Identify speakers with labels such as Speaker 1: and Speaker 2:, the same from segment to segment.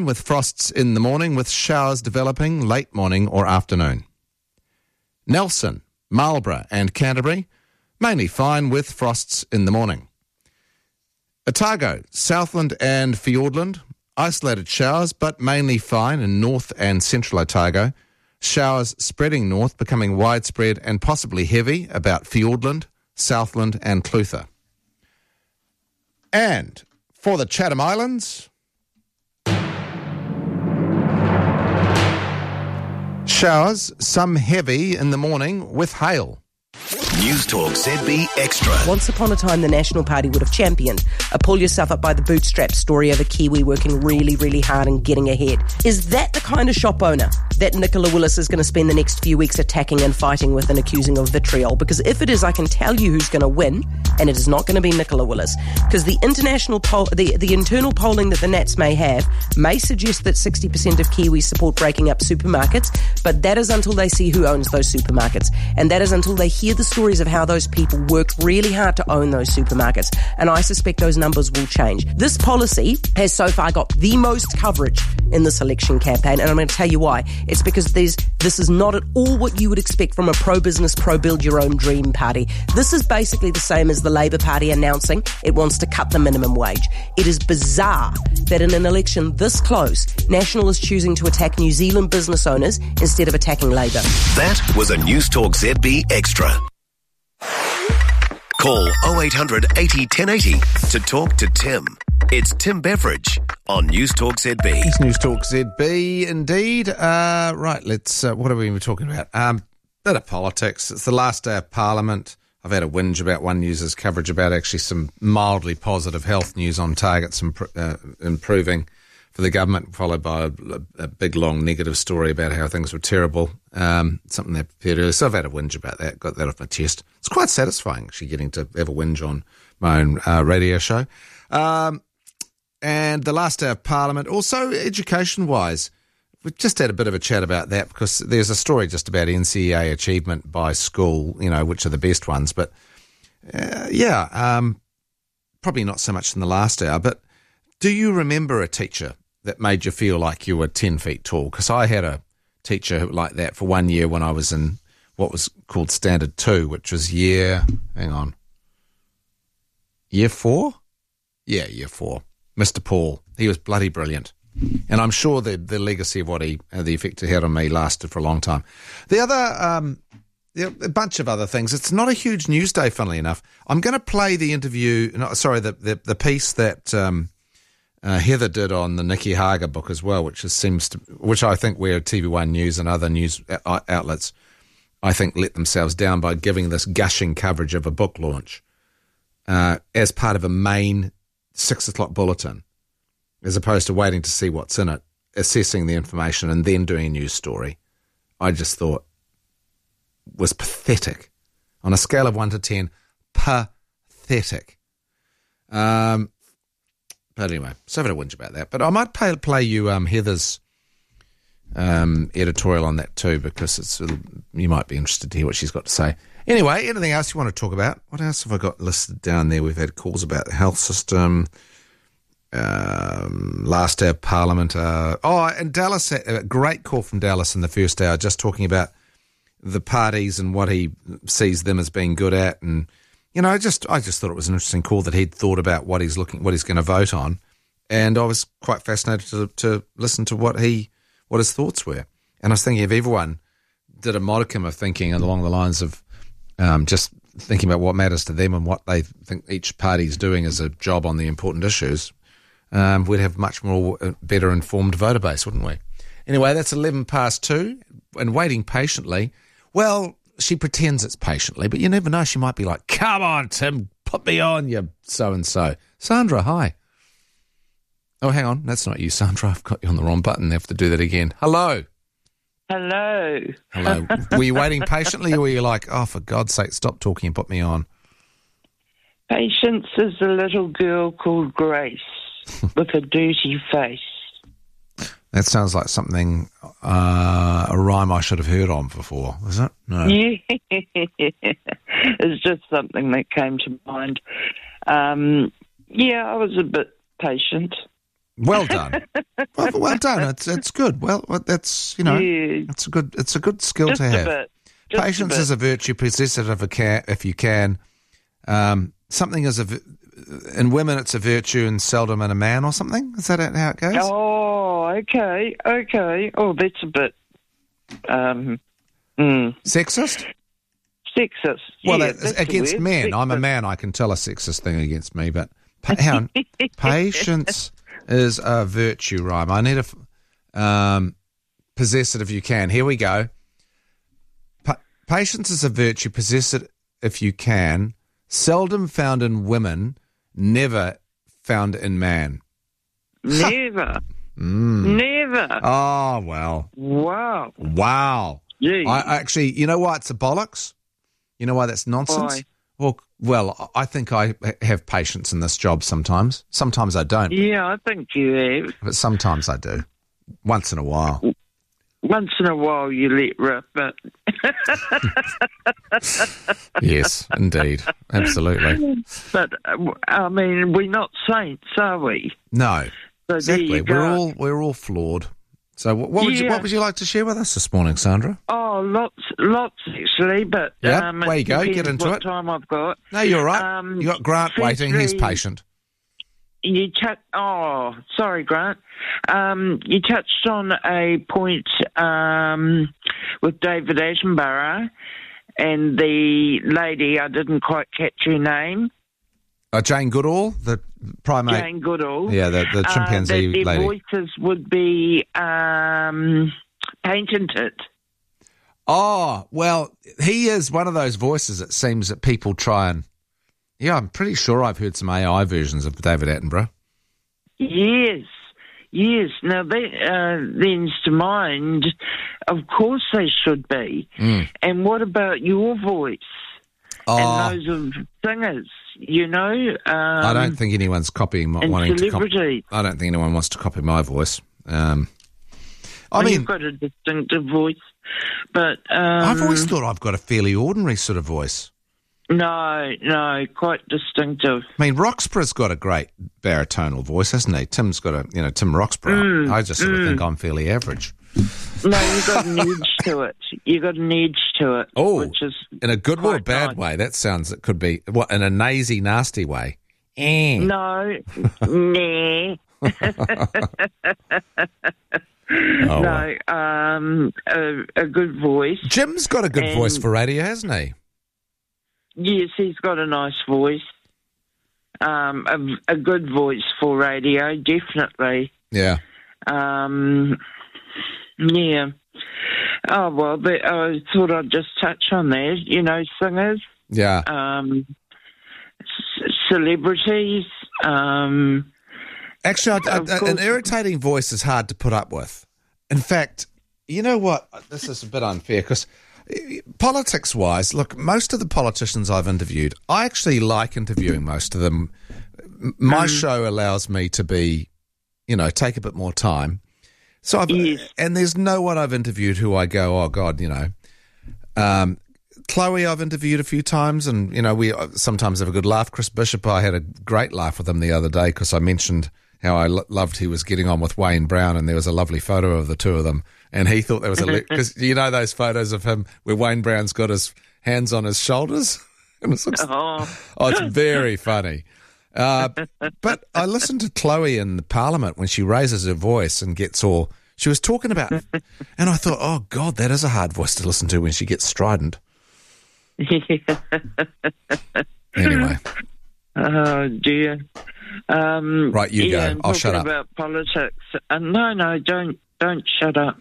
Speaker 1: with frosts in the morning with showers developing late morning or afternoon. Nelson, Marlborough and Canterbury, mainly fine with frosts in the morning. Otago, Southland and Fiordland, isolated showers but mainly fine in north and central Otago. Showers spreading north, becoming widespread and possibly heavy about Fiordland, Southland and Clutha. And for the Chatham Islands, showers, some heavy in the morning with hail.
Speaker 2: News Talk ZB Extra.
Speaker 3: Once upon a time, the National Party would have championed a pull yourself up by the bootstraps story of a Kiwi working really, really hard and getting ahead. Is that the kind of shop owner that Nicola Willis is going to spend the next few weeks attacking and fighting with and accusing of vitriol? Because if it is, I can tell you who's going to win, and it is not going to be Nicola Willis. Because the international the internal polling that the Nats may have may suggest that 60% of Kiwis support breaking up supermarkets, but that is until they see who owns those supermarkets. And that is until they hear the stories of how those people worked really hard to own those supermarkets. And I suspect those numbers will change. This policy has so far got the most coverage in this election campaign, and I'm going to tell you why. It's because this is not at all what you would expect from a pro-business, pro-build-your-own-dream party. This is basically the same as the Labour Party announcing it wants to cut the minimum wage. It is bizarre that in an election this close, National is choosing to attack New Zealand business owners instead of attacking Labour.
Speaker 2: That was a News Talk ZB Extra. Call 0800 80 1080 to talk to Tim. It's Tim Beveridge on News Talk ZB.
Speaker 1: It's News Talk ZB, indeed. Right, let's... what have we been talking about? Bit of politics. It's the last day of Parliament. I've had a whinge about One News's coverage about actually some mildly positive health news on targets improving for the government, followed by a big, long negative story about how things were terrible, something they prepared earlier. So I've had a whinge about that, got that off my chest. It's quite satisfying, actually, getting to have a whinge on my own radio show. And the last day of Parliament, also education-wise, we've just had a bit of a chat about that because there's a story just about NCEA achievement by school, which are the best ones. But, probably not so much in the last hour. But do you remember a teacher that made you feel like you were 10 feet tall? Because I had a teacher like that for 1 year when I was in what was called Standard 2, which was year 4? Yeah, year 4. Mr. Paul. He was bloody brilliant. And I'm sure the legacy of the effect it had on me lasted for a long time. The other, a bunch of other things. It's not a huge news day, funnily enough. I'm going to play the interview, the piece that Heather did on the Nikki Hager book as well, which I think where TV1 News and other news outlets, I think, let themselves down by giving this gushing coverage of a book launch as part of a main 6 o'clock bulletin, as opposed to waiting to see what's in it, assessing the information and then doing a news story. I just thought was pathetic. On a scale of 1 to 10, pathetic. But anyway, so I've had a whinge about that. But I might play you Heather's editorial on that too, because you might be interested to hear what she's got to say. Anyway, anything else you want to talk about? What else have I got listed down there? We've had calls about the health system, last day of Parliament. And Dallas, a great call from Dallas in the first hour, just talking about the parties and what he sees them as being good at. And, I just thought it was an interesting call that he'd thought about what he's going to vote on. And I was quite fascinated to listen to what his thoughts were. And I was thinking if everyone did a modicum of thinking along the lines of just thinking about what matters to them and what they think each party's doing as a job on the important issues, we'd have much more better informed voter base, wouldn't we? Anyway, that's 2:11 and waiting patiently. Well, she pretends it's patiently, but you never know. She might be like, come on, Tim, put me on, you so-and-so. Sandra, hi. Oh, hang on. That's not you, Sandra. I've got you on the wrong button. I have to do that again. Hello.
Speaker 4: Hello.
Speaker 1: Hello. Were you waiting patiently, or were you like, oh, for God's sake, stop talking and put me on?
Speaker 4: Patience is a little girl called Grace with a dirty face.
Speaker 1: That sounds like something, a rhyme I should have heard on before, is it? No.
Speaker 4: Yeah. It's just something that came to mind. I was a bit patient.
Speaker 1: Well done. Well done. It's good. Well, that's,
Speaker 4: Yeah.
Speaker 1: it's a good skill
Speaker 4: Just
Speaker 1: to
Speaker 4: a
Speaker 1: have.
Speaker 4: bit. Just
Speaker 1: Patience
Speaker 4: a bit.
Speaker 1: is a virtue. Possess it if you can. Something is in women it's a virtue and seldom in a man or something. Is that how it goes?
Speaker 4: Oh, okay. Oh, that's a bit
Speaker 1: Sexist?
Speaker 4: sexist.
Speaker 1: Well,
Speaker 4: yeah,
Speaker 1: that's
Speaker 4: that's the
Speaker 1: against
Speaker 4: word,
Speaker 1: men. I'm a
Speaker 4: sexist.
Speaker 1: man. I can tell a sexist thing against me, but hang on. Patience is a virtue, rhyme. I need to possess it if you can. Here we go. Patience is a virtue. Possess it if you can. Seldom found in women, never found in man.
Speaker 4: Never. Never.
Speaker 1: Oh, well.
Speaker 4: Wow. Gee.
Speaker 1: I actually, you know why it's a bollocks? You know why that's nonsense?
Speaker 4: Why?
Speaker 1: Well, I think I have patience in this job sometimes. Sometimes I don't,
Speaker 4: Yeah, I think you have.
Speaker 1: but sometimes I do. Once in a while.
Speaker 4: Once in a while you let rip, but
Speaker 1: Yes, indeed. Absolutely.
Speaker 4: but I mean, we're not saints, are we?
Speaker 1: No,
Speaker 4: So
Speaker 1: exactly.
Speaker 4: there you go.
Speaker 1: We're all flawed. So what would you like to share with us this morning, Sandra?
Speaker 4: Oh, lots actually, but
Speaker 1: Yeah,
Speaker 4: it
Speaker 1: way you go. Get
Speaker 4: depends
Speaker 1: into
Speaker 4: what
Speaker 1: it.
Speaker 4: time I've got.
Speaker 1: No, you're right. You got Grant waiting. He's
Speaker 4: firstly,
Speaker 1: patient.
Speaker 4: You sorry, Grant. You touched on a point with David Attenborough and the lady. I didn't quite catch her name.
Speaker 1: Jane Goodall, the primate.
Speaker 4: Jane Goodall.
Speaker 1: Yeah, the chimpanzee
Speaker 4: that their
Speaker 1: lady.
Speaker 4: voices would be patented.
Speaker 1: Oh, well, he is one of those voices, it seems, that people try and... Yeah, I'm pretty sure I've heard some AI versions of David Attenborough.
Speaker 4: Yes. Now, that lends to mind, of course they should be. And what about your voice? And those of singers,
Speaker 1: I don't think anyone's copying
Speaker 4: and celebrities.
Speaker 1: I don't think anyone wants to copy my voice.
Speaker 4: You've got a distinctive voice, but
Speaker 1: I've always thought I've got a fairly ordinary sort of voice.
Speaker 4: No, quite distinctive.
Speaker 1: I mean, Roxburgh's got a great baritonal voice, hasn't he? Tim's got Tim Roxburgh. I just sort of think I'm fairly average.
Speaker 4: No, you've got an edge to it.
Speaker 1: Oh,
Speaker 4: which is
Speaker 1: in a good or a
Speaker 4: quite
Speaker 1: bad
Speaker 4: nice.
Speaker 1: way? That sounds, it could be, what, in a nazy, nasty way?
Speaker 4: No, nah.
Speaker 1: Oh,
Speaker 4: No, a good voice.
Speaker 1: Jim's got a good
Speaker 4: And-
Speaker 1: voice for radio, hasn't he?
Speaker 4: Yes, he's got a nice voice. A good voice for radio, definitely.
Speaker 1: Yeah.
Speaker 4: Yeah. Oh, well, I thought I'd just touch on that. Singers,
Speaker 1: Yeah.
Speaker 4: celebrities.
Speaker 1: Actually,
Speaker 4: Of
Speaker 1: an
Speaker 4: course.
Speaker 1: irritating voice is hard to put up with. In fact, you know what? This is a bit unfair because politics-wise, look, most of the politicians I've interviewed, I actually like interviewing most of them. My show allows me to be, take a bit more time. So
Speaker 4: Yes.
Speaker 1: and there's no one I've interviewed who I go, oh God, Chloe I've interviewed a few times, and we sometimes have a good laugh. Chris Bishop, I had a great laugh with him the other day because I mentioned how I loved he was getting on with Wayne Brown, and there was a lovely photo of the two of them, and he thought there was because those photos of him where Wayne Brown's got his hands on his shoulders. And it looks, it's very funny. But I listened to Chloe in the Parliament when she raises her voice and gets all... She was talking about... And I thought, oh, God, that is a hard voice to listen to when she gets strident. Anyway.
Speaker 4: Oh, dear.
Speaker 1: Right, you go.
Speaker 4: and
Speaker 1: I'll shut
Speaker 4: talking
Speaker 1: up.
Speaker 4: about politics. No, don't shut up.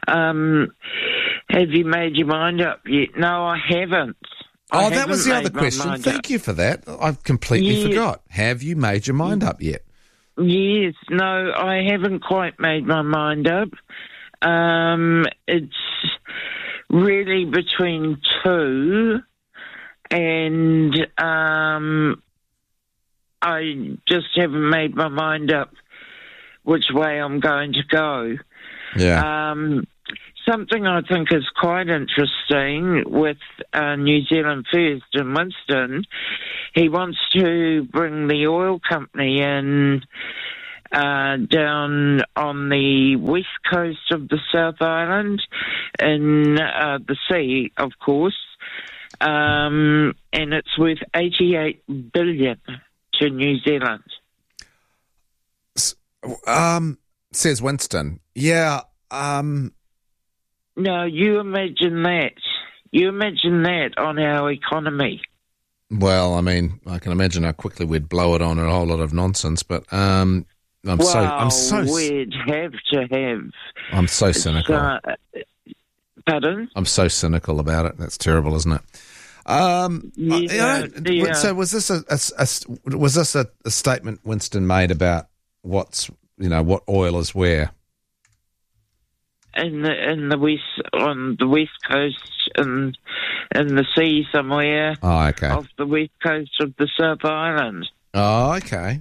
Speaker 4: Have you made your mind up yet? No, I haven't.
Speaker 1: Oh, that was the other
Speaker 4: made my
Speaker 1: question.
Speaker 4: mind
Speaker 1: Thank
Speaker 4: up.
Speaker 1: you for that. I've completely
Speaker 4: Yeah.
Speaker 1: forgot. Have you made your mind up yet?
Speaker 4: Yes, no, I haven't quite made my mind up. It's really between two, and I just haven't made my mind up which way I'm going to go.
Speaker 1: Yeah.
Speaker 4: Something I think is quite interesting with New Zealand First and Winston, he wants to bring the oil company in down on the west coast of the South Island in the sea, of course, and it's worth $88 billion to New Zealand.
Speaker 1: Says Winston. Yeah.
Speaker 4: No, you imagine that. You imagine that on our economy.
Speaker 1: Well, I mean, I can imagine how quickly we'd blow it on a whole lot of nonsense, but I'm
Speaker 4: we'd have to have.
Speaker 1: I'm so cynical.
Speaker 4: Pardon?
Speaker 1: I'm so cynical about it. That's terrible, isn't it? So was this a statement Winston made about what oil is where?
Speaker 4: In the west, on the west coast, in the sea somewhere.
Speaker 1: Oh, okay.
Speaker 4: Off the west coast of the South Island.
Speaker 1: Oh, okay.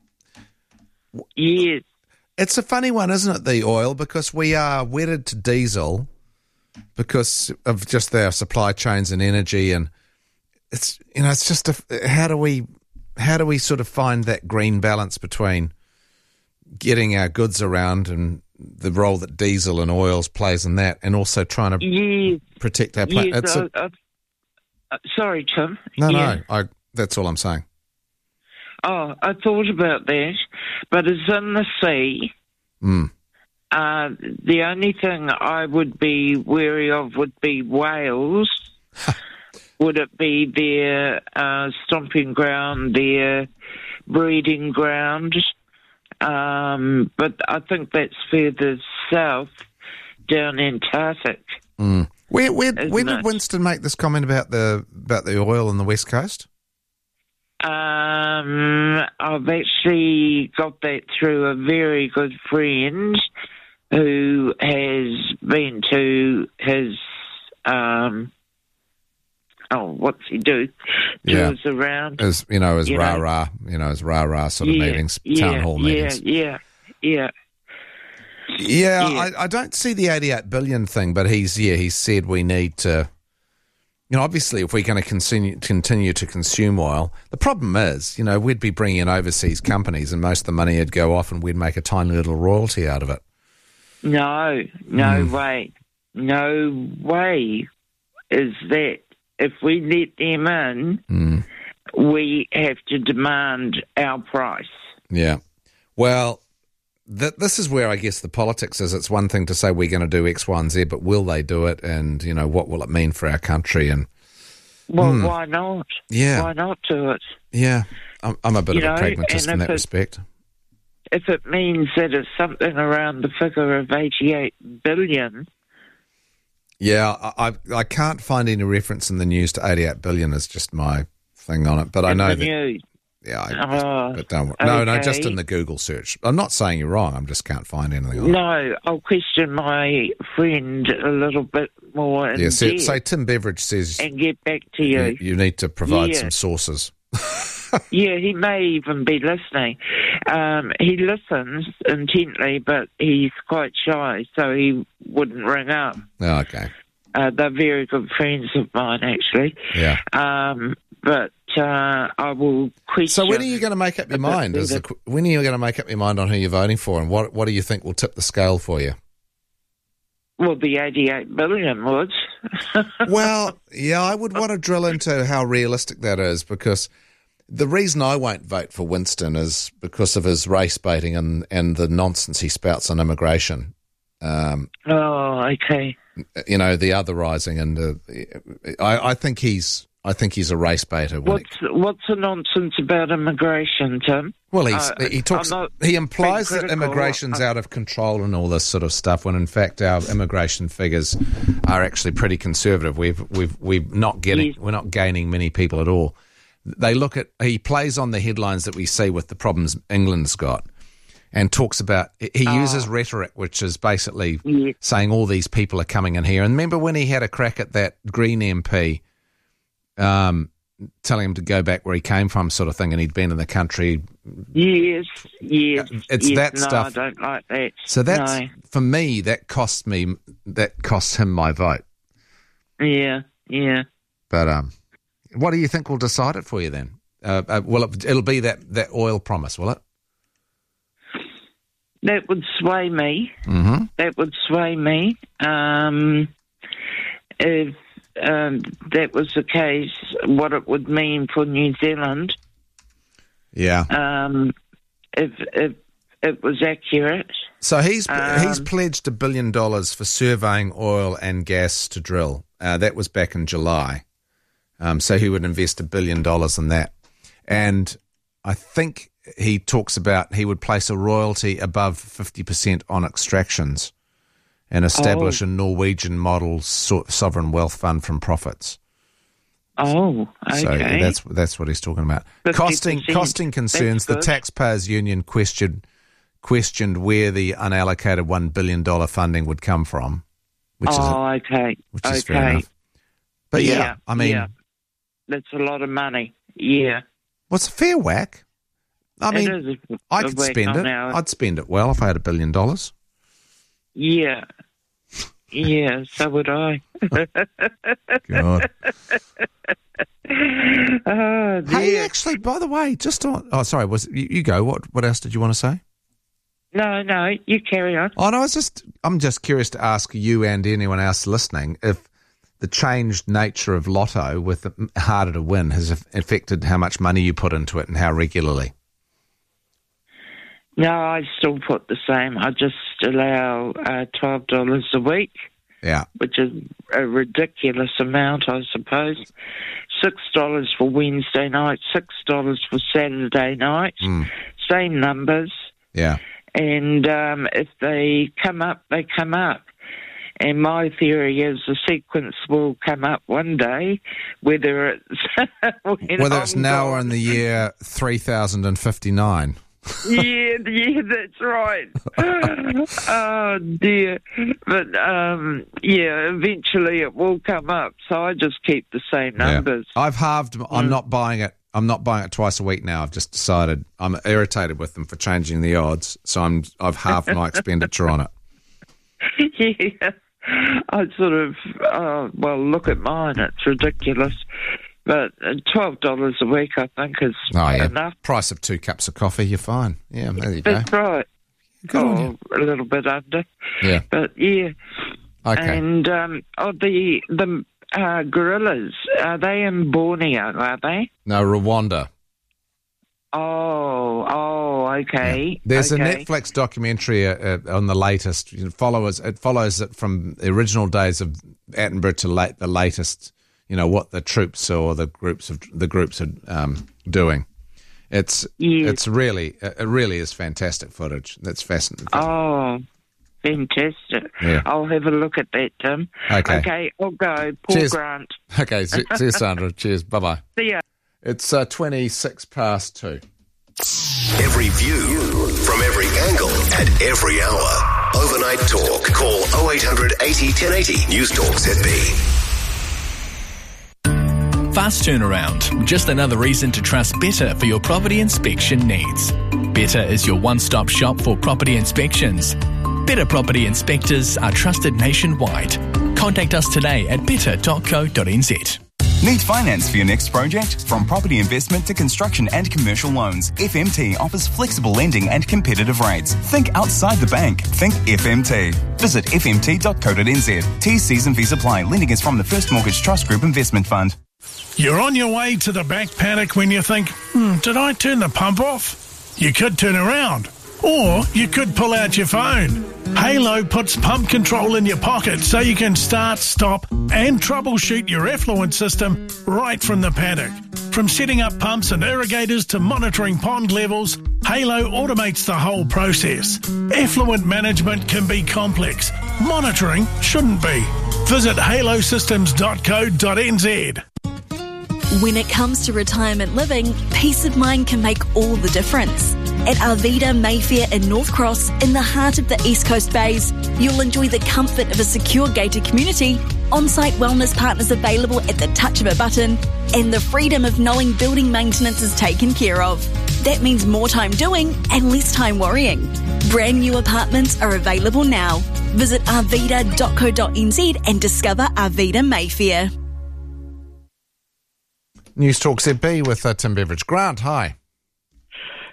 Speaker 4: Yes.
Speaker 1: It's a funny one, isn't it, the oil, because we are wedded to diesel because of just our supply chains and energy, and it's just how do we sort of find that green balance between getting our goods around and the role that diesel and oils plays in that, and also trying to protect our planet.
Speaker 4: Yes, sorry, Tim.
Speaker 1: No, that's all I'm saying.
Speaker 4: Oh, I thought about that, but it's in the sea. The only thing I would be wary of would be whales. Would it be their stomping ground, their breeding ground? But I think that's further south, down Antarctic.
Speaker 1: Where did Winston make this comment about the oil on the west coast?
Speaker 4: I've actually got that through a very good friend who has been to his what's he do? Tours around.
Speaker 1: His rah-rah sort of meetings, town hall meetings.
Speaker 4: Yeah.
Speaker 1: I don't see the 88 billion thing, but he said we need to, obviously if we're going to continue to consume oil, the problem is, we'd be bringing in overseas companies and most of the money would go off and we'd make a tiny little royalty out of it. No way. No way is that. If we let them in, we have to demand our price. Yeah. Well, this is where I guess the politics is. It's one thing to say we're going to do X, Y, and Z, but will they do it? And, what will it mean for our country? And
Speaker 4: why not?
Speaker 1: Yeah.
Speaker 4: Why not do it?
Speaker 1: Yeah. I'm a bit of a pragmatist in that respect.
Speaker 4: If it means that it's something around the figure of 88 billion...
Speaker 1: Yeah, I can't find any reference in the news to 88 billion is just my thing on it. But I know that...
Speaker 4: News.
Speaker 1: Yeah, but don't worry.
Speaker 4: Okay.
Speaker 1: No, just in the Google search. I'm not saying you're wrong. I just can't find anything on it.
Speaker 4: No, I'll question my friend a little bit more in depth.
Speaker 1: So Tim Beveridge says...
Speaker 4: And get back to you.
Speaker 1: You need to provide some sources.
Speaker 4: Yeah, he may even be listening. He listens intently, but he's quite shy, so he wouldn't ring up.
Speaker 1: Oh, okay.
Speaker 4: They're very good friends of mine, actually.
Speaker 1: Yeah.
Speaker 4: But I will question...
Speaker 1: So when are you going to make up your mind? When are you going to make up your mind on who you're voting for, and what do you think will tip the scale for you?
Speaker 4: Well, the 88 billion would.
Speaker 1: Well, yeah, I would want to drill into how realistic that is, because the reason I won't vote for Winston is because of his race baiting and the nonsense he spouts on immigration.
Speaker 4: Okay.
Speaker 1: The otherising, and I think he's a race baiter.
Speaker 4: What's the nonsense about immigration, Tim?
Speaker 1: Well, he implies that immigration's out of control and all this sort of stuff, when in fact our immigration figures are actually pretty conservative. We're not gaining many people at all. He plays on the headlines that we see with the problems England's got, and talks about, he uses rhetoric which is basically saying all these people are coming in here. And remember when he had a crack at that Green MP, telling him to go back where he came from, sort of thing, and he'd been in the country.
Speaker 4: Yes.
Speaker 1: That stuff.
Speaker 4: I don't like that.
Speaker 1: So for me, that costs him my vote.
Speaker 4: Yeah.
Speaker 1: But what do you think will decide it for you then? It'll be that oil promise, will it?
Speaker 4: that would sway me.
Speaker 1: Mm-hmm.
Speaker 4: That would sway me. If that was the case, what it would mean for New Zealand.
Speaker 1: Yeah.
Speaker 4: If it was accurate.
Speaker 1: So he's pledged $1 billion for surveying oil and gas to drill. That was back in July. So he would invest $1 billion in that. And I think he talks about he would place a royalty above 50% on extractions and establish a Norwegian model sovereign wealth fund from profits.
Speaker 4: Oh, okay.
Speaker 1: So that's what he's talking about.
Speaker 4: 50%.
Speaker 1: Costing concerns. The Taxpayers Union questioned where the unallocated $1 billion funding would come from. Which is fair enough. But yeah, I mean,
Speaker 4: that's a lot of money. Yeah.
Speaker 1: What's a fair whack? I mean, I could spend it. I'd spend it well if I had $1 billion.
Speaker 4: Yeah. Yeah, so would I.
Speaker 1: God.
Speaker 4: Oh, dear.
Speaker 1: Hey, actually, by the way, just on... Oh, sorry, you go. What else did you want to say?
Speaker 4: No, you carry on.
Speaker 1: Oh, no, I'm just curious to ask you and anyone else listening if the changed nature of Lotto with the harder to win has affected how much money you put into it and how regularly.
Speaker 4: No, I still put the same. I just allow $12 a week.
Speaker 1: Yeah.
Speaker 4: Which is a ridiculous amount, I suppose. $6 for Wednesday night, $6 for Saturday night. Same numbers.
Speaker 1: Yeah.
Speaker 4: And if they come up, they come up. And my theory is the sequence will come up one day, whether it's
Speaker 1: now or in the year 3059.
Speaker 4: Yeah, that's right. Oh, dear. But, eventually it will come up, so I just keep the same numbers.
Speaker 1: Yeah. I've halved. I'm not buying it. I'm not buying it twice a week now. I've just decided I'm irritated with them for changing the odds, so I've halved my expenditure on it.
Speaker 4: Yeah. I sort of, look at mine. It's ridiculous. But $12 a week, I think, is enough.
Speaker 1: Price of 2 cups of coffee, you're fine. Yeah, there you go.
Speaker 4: That's right.
Speaker 1: Good on you.
Speaker 4: A little bit under.
Speaker 1: Yeah.
Speaker 4: But, yeah.
Speaker 1: Okay.
Speaker 4: And the gorillas, are they in Borneo, are they?
Speaker 1: No, Rwanda.
Speaker 4: Oh, okay.
Speaker 1: Yeah. There's a Netflix documentary on the latest. It follows it from the original days of Attenborough to the latest. You know what the troops or the groups are doing. It really is fantastic footage. That's fascinating.
Speaker 4: Oh, fantastic!
Speaker 1: Yeah.
Speaker 4: I'll have a look at that, Tim. Okay, I'll go. Paul
Speaker 1: Cheers.
Speaker 4: Grant.
Speaker 1: Okay, see you, Sandra. Cheers. Bye bye.
Speaker 4: See ya.
Speaker 1: It's 2:26.
Speaker 2: Every view from every angle at every hour. Overnight Talk. Call 0800 80 1080. News Talk ZB.
Speaker 5: Fast turnaround. Just another reason to trust Better for your property inspection needs. Better is your one-stop shop for property inspections. Better Property Inspectors are trusted nationwide. Contact us today at better.co.nz.
Speaker 6: Need finance for your next project? From property investment to construction and commercial loans, FMT offers flexible lending and competitive rates. Think outside the bank. Think FMT. Visit fmt.co.nz. T's and V's apply. Lending is from the First Mortgage Trust Group Investment Fund.
Speaker 7: You're on your way to the back paddock when you think, did I turn the pump off? You could turn around. Or you could pull out your phone. Halo puts pump control in your pocket so you can start, stop and troubleshoot your effluent system right from the paddock. From setting up pumps and irrigators to monitoring pond levels, Halo automates the whole process. Effluent management can be complex. Monitoring shouldn't be. Visit halosystems.co.nz.
Speaker 8: When it comes to retirement living, peace of mind can make all the difference. At Arvida Mayfair in North Cross, in the heart of the East Coast Bays, you'll enjoy the comfort of a secure gated community, on-site wellness partners available at the touch of a button, and the freedom of knowing building maintenance is taken care of. That means more time doing and less time worrying. Brand new apartments are available now. Visit arvida.co.nz and discover Arvida Mayfair.
Speaker 1: News Talk ZB with Tim Beveridge. Grant, hi.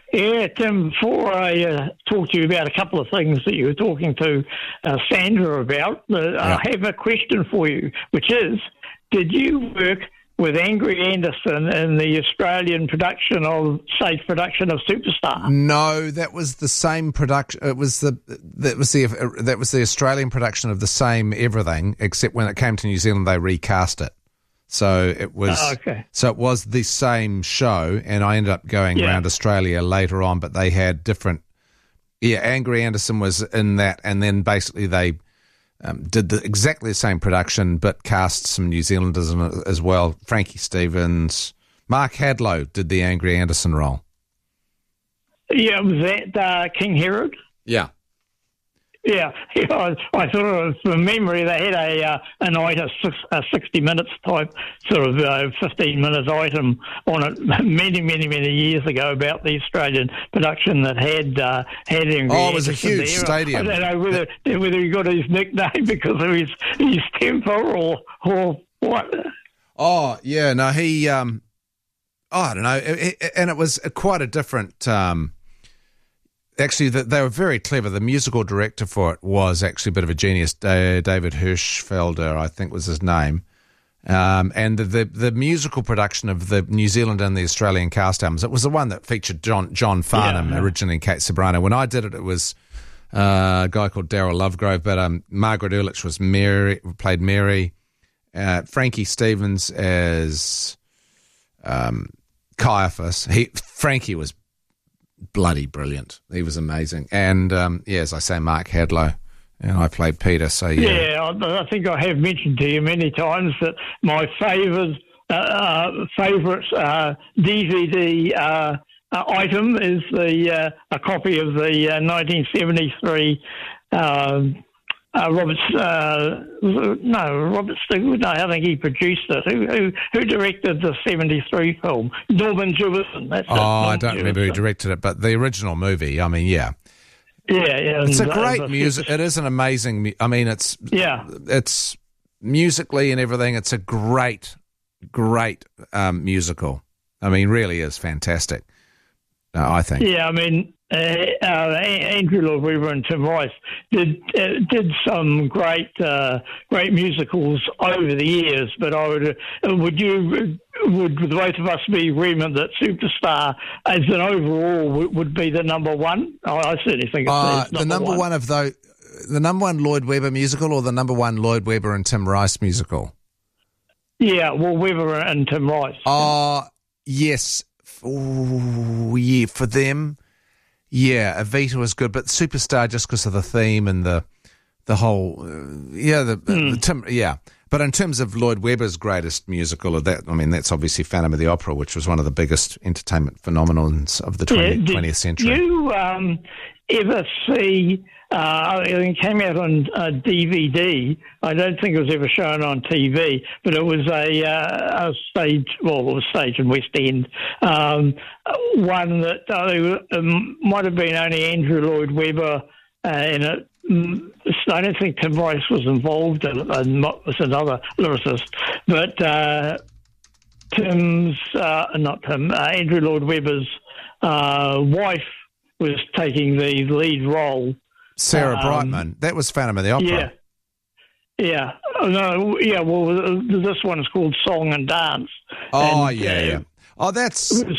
Speaker 9: Yeah, Tim, before I talk to you about a couple of things that you were talking to Sandra about, I have a question for you, which is, did you work with Angry Anderson in the Australian stage production of Superstar?
Speaker 1: No, that was the same production. That was the Australian production of the same everything, except when it came to New Zealand, they recast it. So it was. So it was the same show, and I ended up going around Australia later on, but they had different. Yeah, Angry Anderson was in that, and then basically they did exactly the same production, but cast some New Zealanders in it as well. Frankie Stevens, Mark Hadlow did the Angry Anderson role.
Speaker 9: Yeah, was that King Herod?
Speaker 1: Yeah.
Speaker 9: Yeah, I thought from memory they had a night, a 60 minutes type, sort of 15-minute item on it many years ago about the Australian production that had Angry
Speaker 1: it was a huge
Speaker 9: there.
Speaker 1: stadium.
Speaker 9: I don't know whether he got his nickname because of his temper or what.
Speaker 1: Oh, yeah, no, he, I don't know, and it was quite a different... Actually, they were very clever. The musical director for it was actually a bit of a genius. David Hirschfelder, I think was his name. And the musical production of the New Zealand and the Australian cast albums, it was the one that featured John Farnham originally and Kate Ceberano. When I did it, it was a guy called Daryl Lovegrove, but Margaret Ehrlich played Mary. Frankie Stevens as Caiaphas. Frankie was bloody brilliant. He was amazing. And, as I say, Mark Hadlow, and I played Peter. So
Speaker 9: yeah, I think I have mentioned to you many times that my favourite DVD item is a copy of the 1973 Robert Stigwood. No, I think he produced it. Who directed the 73 film? Norman Jewison. That's
Speaker 1: I don't remember who directed it, but the original movie. I mean, yeah.
Speaker 9: Yeah.
Speaker 1: It's a great music. It is an amazing. I mean, it's musically and everything. It's a great musical. I mean, really is fantastic. I think.
Speaker 9: Yeah, I mean. Andrew Lloyd Webber and Tim Rice did some great musicals over the years, but would the both of us be agreement that Superstar as an overall would be the number one? I certainly think it's
Speaker 1: the number one of the number one Lloyd Webber musical, or the number one Lloyd Webber and Tim Rice musical.
Speaker 9: Yeah, well, Webber and Tim Rice.
Speaker 1: Yes, for them. Yeah, Evita was good, but Superstar just because of the theme and the whole, the Tim, But in terms of Lloyd Webber's greatest musical, that's obviously Phantom of the Opera, which was one of the biggest entertainment phenomenons of the 20th century.
Speaker 9: Did you ever see? It came out on DVD. I don't think it was ever shown on TV, but it was a stage. Well, it was staged in West End. One that might have been only Andrew Lloyd Webber in it. I don't think Tim Rice was involved in it. Was another lyricist, but Andrew Lloyd Webber's wife was taking the lead role.
Speaker 1: Sarah Brightman. That was Phantom of the Opera.
Speaker 9: Yeah. No, yeah, well, this one is called Song and Dance.
Speaker 1: Oh, yeah. Oh, that's... Is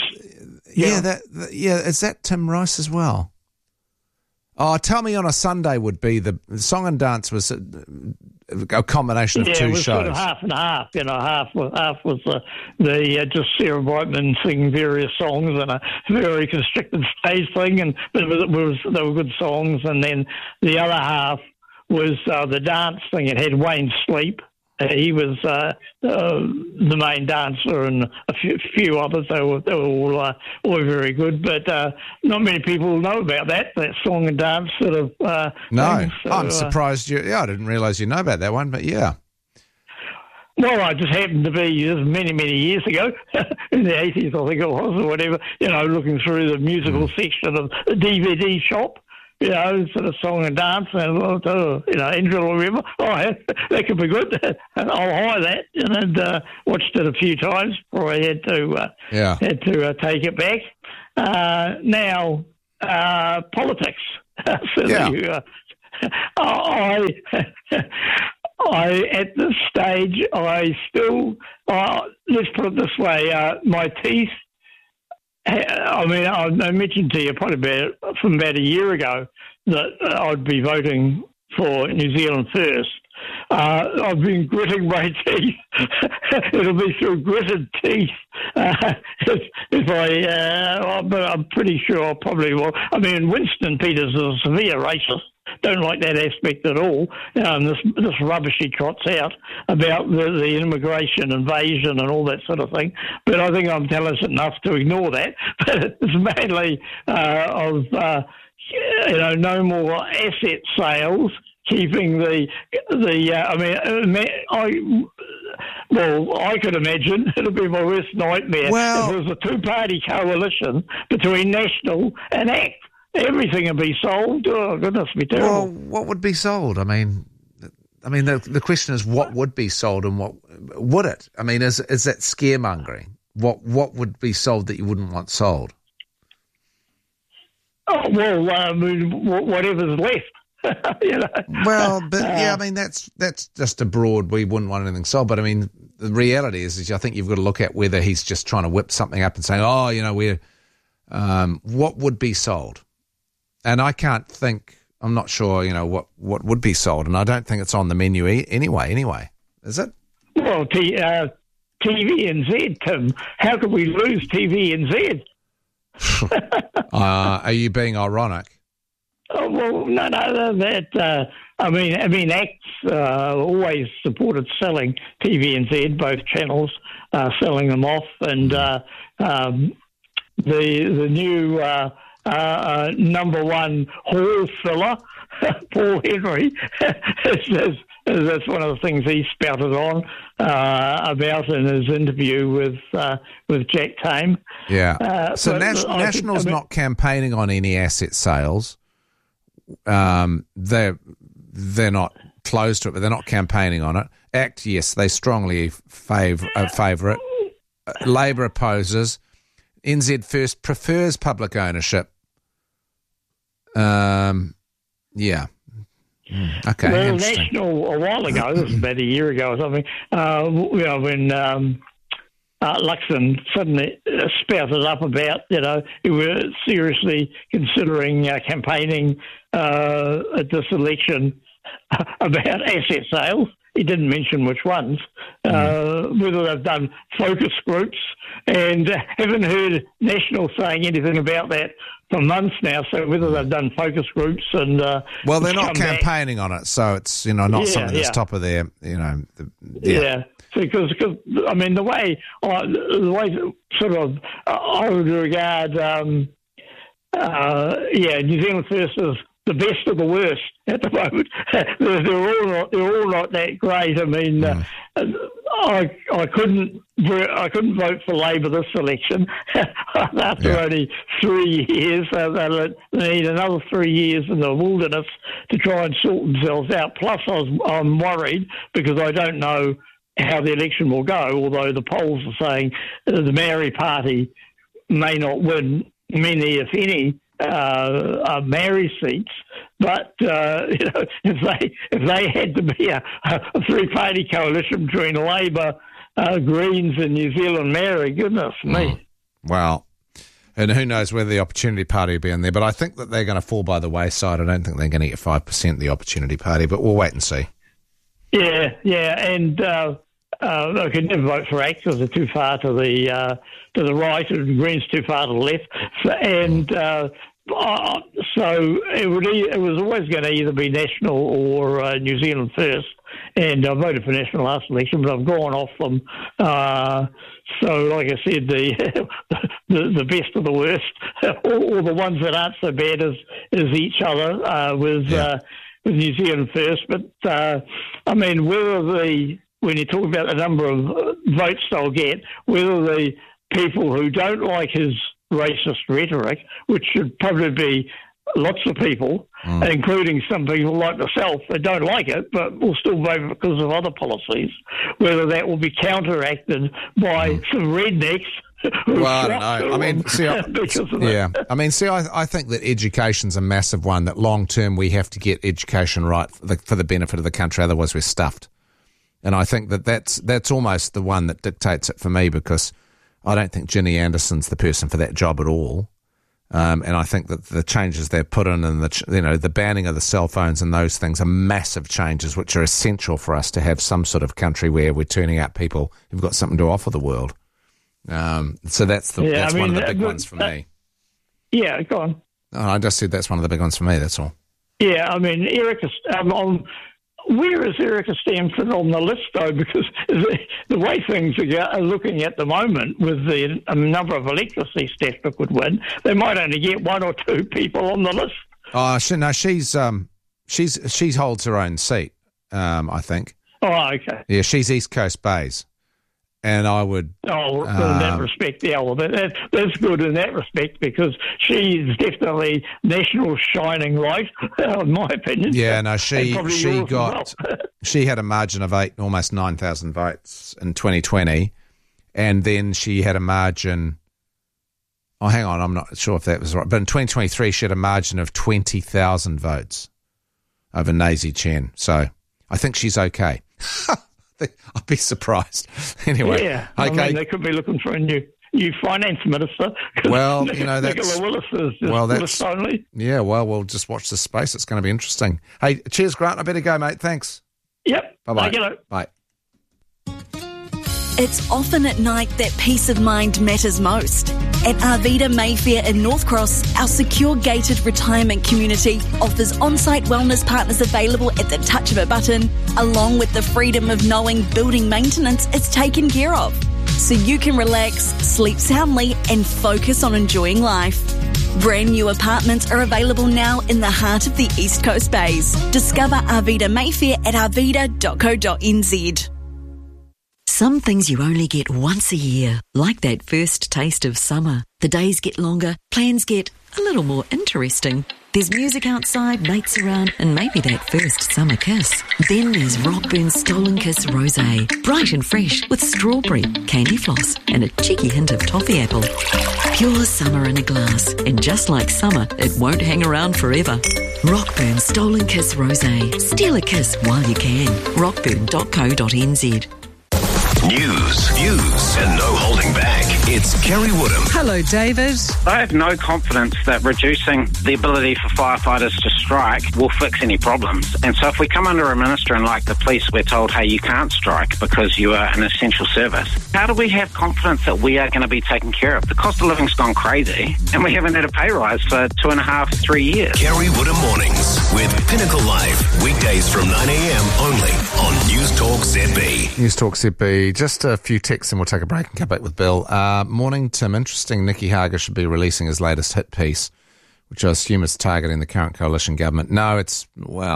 Speaker 1: that Tim Rice as well? Oh, Tell Me on a Sunday would be the Song and Dance was a combination of two shows.
Speaker 9: Yeah, it was sort of half and half. Half was the just Sarah Brightman singing various songs and a very constricted stage thing, but they were good songs. And then the other half was the dance thing. It had Wayne Sleep. He was the main dancer, and a few others. They were all very good, but not many people know about that song and dance sort of.
Speaker 1: No,
Speaker 9: thing. So,
Speaker 1: I'm surprised you. Yeah, I didn't realise you know about that one, but yeah.
Speaker 9: Well, I just happened to be many years ago, in the 80s, I think it was, or whatever. Looking through the musical section of the DVD shop. Sort of song and dance, and Andrew Lloyd Webber. That could be good. I'll hire that, and watched it a few times before I had to take it back. Now, politics. I at this stage, I still, let's put it this way, my teeth, I mentioned to you probably from about a year ago that I'd be voting for New Zealand First. I've been gritting my teeth. It'll be through gritted teeth if but I'm pretty sure I probably will. I mean, Winston Peters is a severe racist. Don't like that aspect at all. This rubbish he trots out about the immigration invasion and all that sort of thing. But I think I'm intelligent enough to ignore that. But it's mainly no more asset sales. Keeping I could imagine it'll be my worst nightmare if there was a two-party coalition between National and ACT. Everything would be sold. Oh, goodness, be terrible.
Speaker 1: Well, what would be sold? I mean, the question is what would be sold and what would it? I mean, is that scaremongering? What would be sold that you wouldn't want sold?
Speaker 9: Oh, well, whatever's left.
Speaker 1: Well, but that's just a broad. We wouldn't want anything sold, but I mean, the reality is I think you've got to look at whether he's just trying to whip something up and saying, what would be sold? And I can't think. I'm not sure. What would be sold, and I don't think it's on the menu anyway. Is it?
Speaker 9: Well, TVNZ, Tim. How could we lose TVNZ?
Speaker 1: Are you being ironic?
Speaker 9: Oh, well, no, ACT's always supported selling TVNZ, both channels, selling them off, and the new number one hall filler, Paul Henry, that's one of the things he spouted on about in his interview with Jack Tame.
Speaker 1: Yeah. So National's not campaigning on any asset sales. They're not close to it, but they're not campaigning on it. ACT, yes, they strongly favour it. Labor opposes. NZ First prefers public ownership. Yeah. Okay.
Speaker 9: Well, National a while ago, this was about a year ago or something, when Luxon suddenly spouted up about, he was seriously considering campaigning at this election about asset sales. He didn't mention which ones, whether they've done focus groups, and haven't heard National saying anything about that for months now. So whether they've done focus groups and
Speaker 1: well, they're not campaigning on it, so it's not something that's top of their
Speaker 9: Yeah. Because I mean the way sort of I would regard New Zealand First is the best of the worst at the moment. They're all not that great. I mean, I couldn't vote for Labor this election after only 3 years. They need another 3 years in the wilderness to try and sort themselves out. Plus, I'm worried because I don't know how the election will go. Although the polls are saying the Maori Party may not win many, if any, Maori seats, but if they had to be a three-party coalition between Labor, Greens, and New Zealand Maori, goodness me.
Speaker 1: Well, and who knows whether the Opportunity Party will be in there, but I think that they're going to fall by the wayside. I don't think they're going to get 5%, the Opportunity Party, but we'll wait and see.
Speaker 9: Yeah, and I could never vote for ACT because they're too far to the right, and Greens too far to the left, so it was always going to either be National or New Zealand First, and I voted for National last election, but I've gone off them. So, like I said, the best of the worst, or the ones that aren't so bad as each other with New Zealand First. But I mean, when you talk about the number of votes they'll get, whether the people who don't like his racist rhetoric, which should probably be lots of people, including some people like myself that don't like it, but will still vote because of other policies, whether that will be counteracted by some rednecks
Speaker 1: Well, I don't know. I mean, see, I think that education's a massive one, that long term we have to get education right for the benefit of the country, otherwise we're stuffed. And I think that's almost the one that dictates it for me, because I don't think Ginny Anderson's the person for that job at all. And I think that the changes they've put in, and the banning of the cell phones and those things, are massive changes which are essential for us to have some sort of country where we're turning out people who've got something to offer the world. So that's one of the big ones for me.
Speaker 9: Yeah, go on.
Speaker 1: Oh, I just said that's one of the big ones for me, that's all.
Speaker 9: Yeah, I mean, Erica, where is Erica Stanford on the list, though? Because the way things are looking at the moment, with the number of electricity staff that could win, they might only get one or two people on the list.
Speaker 1: Oh, she holds her own seat, I think.
Speaker 9: Oh, okay.
Speaker 1: Yeah, she's East Coast Bays. And I would...
Speaker 9: Oh, in that respect, yeah. Well, that's good in that respect, because she's definitely national shining light, in my opinion.
Speaker 1: Yeah, no, she had a margin of almost 9,000 votes in 2020, and then she had a margin... Oh, hang on, I'm not sure if that was right. But in 2023, she had a margin of 20,000 votes over Nazi Chen. So I think she's okay. I'd be surprised. Anyway,
Speaker 9: yeah,
Speaker 1: okay.
Speaker 9: I mean, they could be looking for a new finance minister.
Speaker 1: Well, that's
Speaker 9: Nicola Willis is just list only.
Speaker 1: Yeah, well, we'll just watch this space. It's going to be interesting. Hey, cheers, Grant. I better go, mate. Thanks.
Speaker 9: Yep.
Speaker 1: Bye-bye. Bye.
Speaker 8: It's often at night that peace of mind matters most. At Arvida Mayfair in North Cross, our secure gated retirement community offers on-site wellness partners available at the touch of a button, along with the freedom of knowing building maintenance is taken care of. So you can relax, sleep soundly, and focus on enjoying life. Brand new apartments are available now in the heart of the East Coast Bays. Discover Arvida Mayfair at arvida.co.nz.
Speaker 10: Some things you only get once a year, like that first taste of summer. The days get longer, plans get a little more interesting. There's music outside, mates around, and maybe that first summer kiss. Then there's Rockburn's Stolen Kiss Rosé, bright and fresh with strawberry, candy floss, and a cheeky hint of toffee apple. Pure summer in a glass, and just like summer, it won't hang around forever. Rockburn's Stolen Kiss Rosé. Steal a kiss while you can. rockburn.co.nz.
Speaker 2: News, views, and no holding back. It's Kerry Woodham.
Speaker 11: Hello, David.
Speaker 12: I have no confidence that reducing the ability for firefighters to strike will fix any problems. And so if we come under a minister and like the police, we're told, hey, you can't strike because you are an essential service. How do we have confidence that we are going to be taken care of? The cost of living's gone crazy and we haven't had a pay rise for 2.5, 3 years.
Speaker 2: Kerry Woodham Mornings with Pinnacle Live. Weekdays from 9 a.m. only on News Talk ZB.
Speaker 1: News Talk ZB. Just a few texts and we'll take a break and come back with Bill. Morning, Tim. Interesting. Nicky Hager should be releasing his latest hit piece, which I assume is targeting the current coalition government. No, it's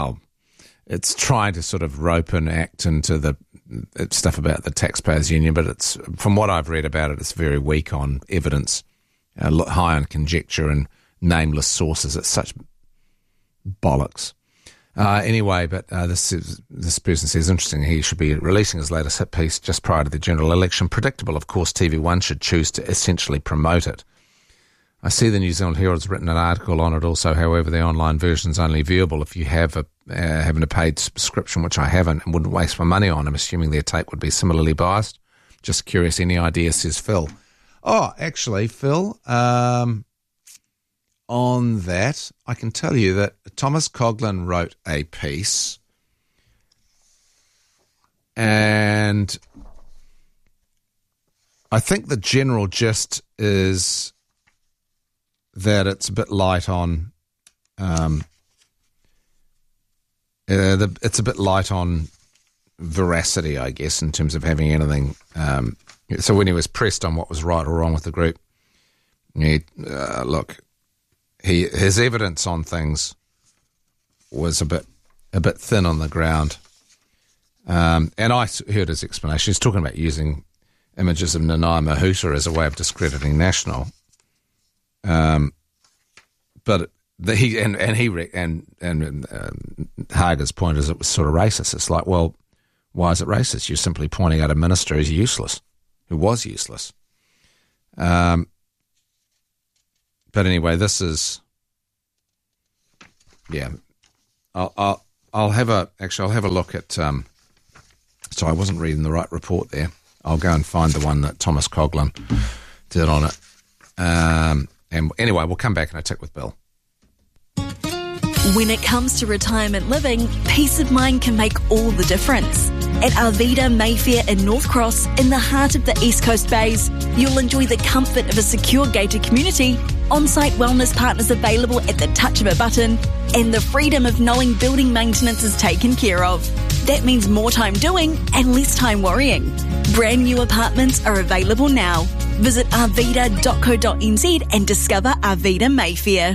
Speaker 1: trying to sort of rope and act into the stuff about the taxpayers union, but it's, from what I've read about it, it's very weak on evidence, high on conjecture and nameless sources. It's such bollocks. Anyway, but this person says, interesting, he should be releasing his latest hit piece just prior to the general election. Predictable, of course, TV1 should choose to essentially promote it. I see the New Zealand Herald's written an article on it also. However, the online version is only viewable if you have having a paid subscription, which I haven't, and wouldn't waste my money on. I'm assuming their take would be similarly biased. Just curious, any idea, says Phil. Oh, actually, Phil, on that, I can tell you that Thomas Coughlan wrote a piece, and I think the general gist is that it's a bit light on it's a bit light on veracity, I guess, in terms of having anything. So when he was pressed on what was right or wrong with the group, his evidence on things was a bit thin on the ground. And I heard his explanation. He's talking about using images of Nanaia Mahuta as a way of discrediting National. But Hager's point is it was sort of racist. It's like, well, why is it racist? You're simply pointing out a minister who's useless, who was useless. But anyway, this is, I'll have a look at, sorry, I wasn't reading the right report there. I'll go and find the one that Thomas Coughlin did on it. And anyway, we'll come back and I'll tick with Bill.
Speaker 8: When it comes to retirement living, peace of mind can make all the difference. At Arvida Mayfair in North Cross, in the heart of the East Coast Bays, you'll enjoy the comfort of a secure gated community, on-site wellness partners available at the touch of a button, and the freedom of knowing building maintenance is taken care of. That means more time doing and less time worrying. Brand new apartments are available now. Visit arvida.co.nz and discover Arvida Mayfair.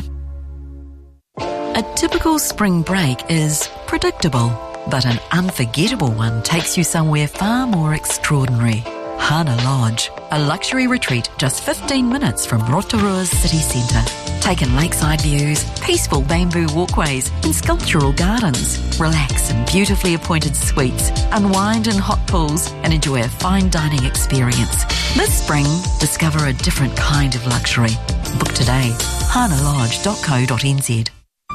Speaker 10: A typical spring break is predictable, but an unforgettable one takes you somewhere far more extraordinary. Hana Lodge, a luxury retreat just 15 minutes from Rotorua's city centre. Take in lakeside views, peaceful bamboo walkways and sculptural gardens. Relax in beautifully appointed suites, unwind in hot pools and enjoy a fine dining experience. This spring, discover a different kind of luxury. Book today, hanalodge.co.nz.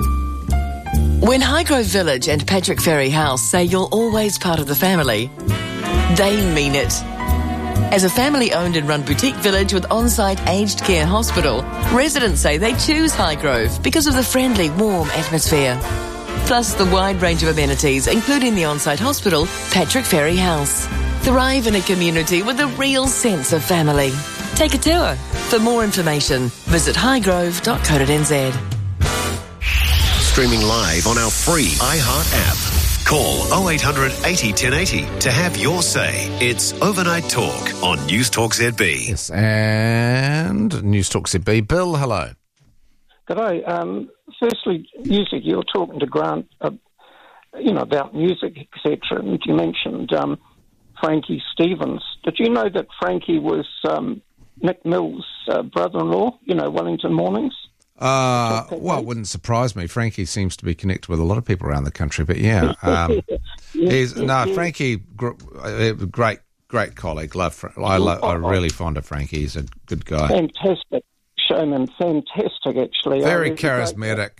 Speaker 11: When Highgrove Village and Patrick Ferry House say you're always part of the family, they mean it. As a family-owned and run boutique village with on-site aged care hospital, residents say they choose Highgrove because of the friendly, warm atmosphere. Plus the wide range of amenities, including the on-site hospital, Patrick Ferry House. Thrive in a community with a real sense of family. Take a tour. For more information, visit highgrove.co.nz.
Speaker 2: Streaming live on our free iHeart app. Call 0800 80 1080 to have your say. It's Overnight Talk on News Talk ZB.
Speaker 1: Yes, and News Talk ZB. Bill, hello.
Speaker 13: G'day. Firstly, music. You were talking to Grant, about music, etc., and you mentioned Frankie Stevens. Did you know that Frankie was Nick Mills' brother-in-law? Wellington Mornings.
Speaker 1: Well, it wouldn't surprise me. Frankie seems to be connected with a lot of people around the country, but Frankie, great colleague. I'm really fond of Frankie. He's a good guy.
Speaker 13: Fantastic showman, fantastic actually.
Speaker 1: Very charismatic,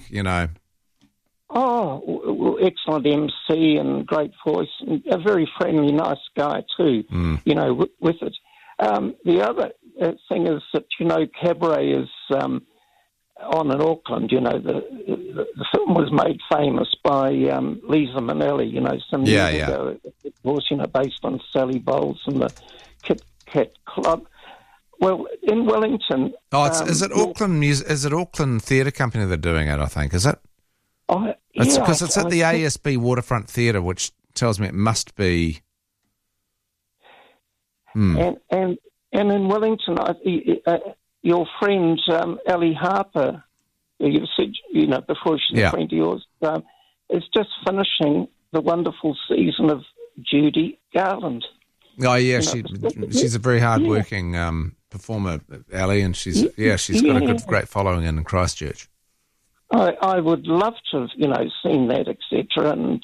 Speaker 13: Oh, excellent MC and great voice, and a very friendly, nice guy too. With it. The other thing is that Cabaret is. On in Auckland, the film was made famous by Liza Minnelli, some years ago. It was, based on Sally Bowles and the Kit Kat Club. Well, in Wellington...
Speaker 1: is it Auckland Is it Auckland Theatre Company that are doing it, I think, is it? Because it's at the ASB Waterfront Theatre, which tells me it must be...
Speaker 13: And in Wellington... your friend Ellie Harper, who you've said, before she's a friend of yours, is just finishing the wonderful season of Judy Garland.
Speaker 1: Oh, yeah, she's a very hard-working performer, Ellie, and she's got a great following in Christchurch.
Speaker 13: I would love to have, seen that, etc., and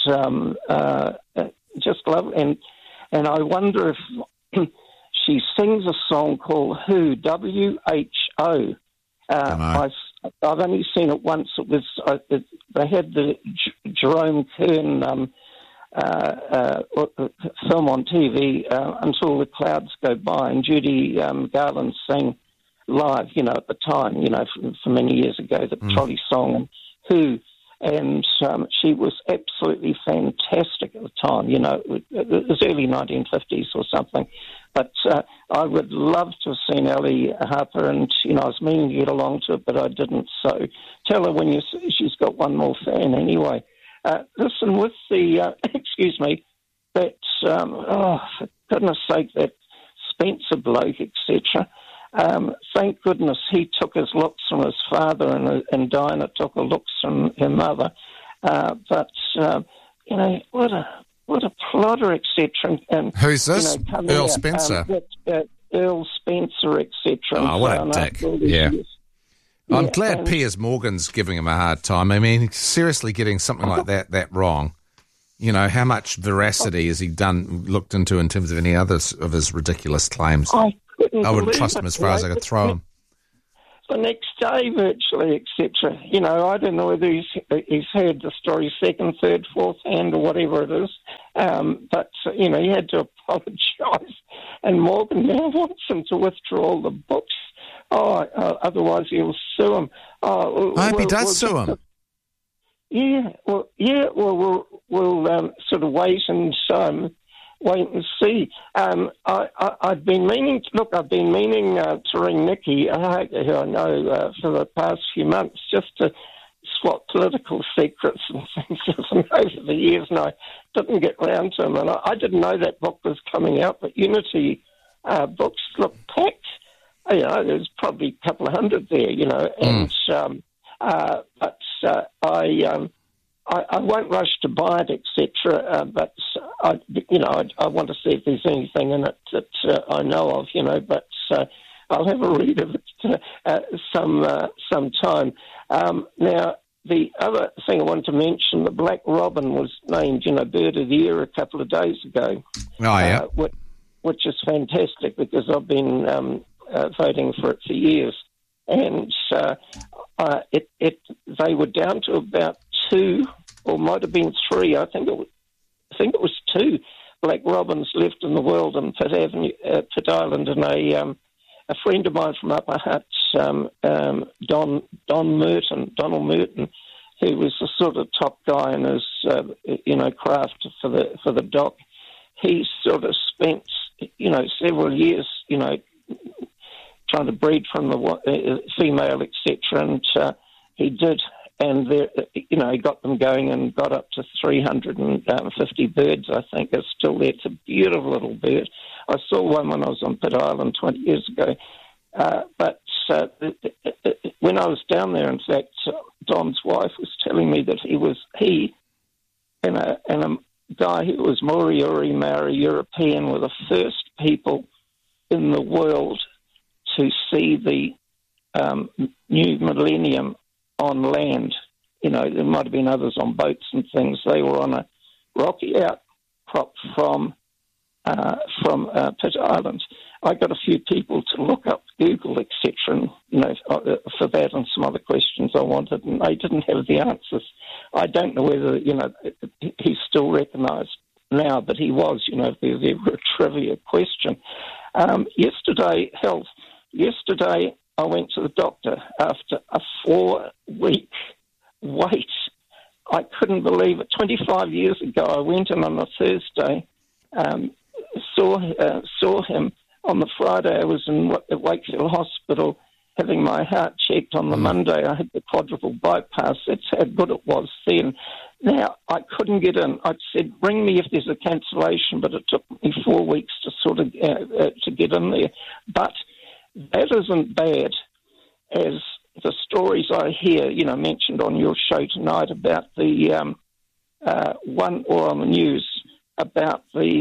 Speaker 13: just love it. And I wonder if... She sings a song called Who, W-H-O. I've only seen it once. It was they had the Jerome Kern film on TV, Until the Clouds Go By, and Judy Garland sang live, at the time, for many years ago, the trolley song, and Who. And she was absolutely fantastic at the time. It was early 1950s or something. But I would love to have seen Ellie Harper, and I was meaning to get along to it, but I didn't. So tell her when she's got one more fan anyway. Listen, with the excuse me, that for goodness sake, that Spencer bloke, etc. Thank goodness he took his looks from his father, and Dinah took her looks from her mother. What a plodder, etc. And
Speaker 1: who's this? Earl Spencer.
Speaker 13: Earl Spencer, etc.
Speaker 1: Oh, what a dick! Yeah. I'm glad Piers Morgan's giving him a hard time. I mean, seriously, getting something like that wrong. How much veracity has he looked into in terms of any others of his ridiculous claims? I wouldn't trust him as far as I could throw him.
Speaker 13: The next day, virtually, etc. You know, I don't know whether he's heard the story second, third, fourth hand or whatever it is. But, you know, he had to apologise. And Morgan now wants him to withdraw all the books. Otherwise he'll sue him.
Speaker 1: I hope he does sue him.
Speaker 13: We'll sort of wait and see. I've been meaning to ring Nikki, who I know for the past few months, just to swap political secrets and things over the years, and I didn't get round to them. And I didn't know that book was coming out, but Unity books look packed. You know, there's probably a couple of hundred there, you know, and I won't rush to buy it, etc. But I want to see if there's anything in it that I know of, you know. But I'll have a read of it some time. Now, the other thing I want to mention, the black robin was named, you know, Bird of the Year a couple of days ago.
Speaker 1: Oh yeah,
Speaker 13: which is fantastic because I've been voting for it for years, and they were down to about 2, or might have been 3. I think it was 2 black robins left in the world in Pitt Island, and a friend of mine from Upper Hutt, Donald Merton, who was the sort of top guy in his craft for the doc. He sort of spent several years trying to breed from the female, etc., and he did, and he got them going and got up to 350 birds, I think. It's still there. It's a beautiful little bird. I saw one when I was on Pitt Island 20 years ago. But when I was down there, in fact, Don's wife was telling me that he and a guy who was Moriori Maori European were the first people in the world to see the new millennium on land. You know, there might have been others on boats and things. They were on a rocky outcrop from Pitt Island. I got a few people to look up Google, etc., for that and some other questions I wanted, and they didn't have the answers. I don't know whether, he's still recognised now, but he was, if there's ever a trivia question. Yesterday, I went to the doctor after a 4-week wait. I couldn't believe it. 25 years ago, I went in on a Thursday, saw him. On the Friday, I was at Wakefield Hospital having my heart checked. On the Monday, I had the quadruple bypass. That's how good it was then. Now, I couldn't get in. I said, ring me if there's a cancellation, but it took me 4 weeks to sort of to get in there. But that isn't bad as the stories I hear, mentioned on your show tonight about the one, or on the news, about the